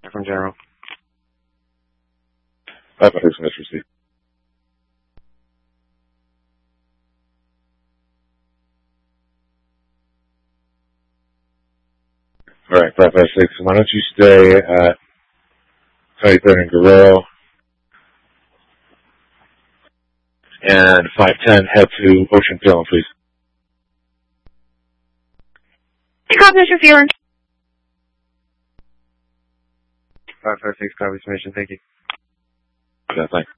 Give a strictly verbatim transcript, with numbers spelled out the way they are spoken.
from General. five five six, Mister C. All right, five five six. Why don't you stay at twenty-third and Guerrero, and five ten head to Ocean Phelan, please. Copy, Mister Phelan. five five six, copy submission. Thank you. Yeah, thanks.